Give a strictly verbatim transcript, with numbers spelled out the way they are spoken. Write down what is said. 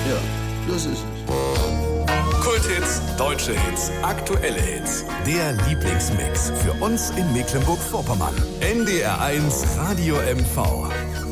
Ja, das ist es. Kulthits, deutsche Hits, aktuelle Hits. Der Lieblingsmix für uns in Mecklenburg-Vorpommern. N D R eins Radio M V.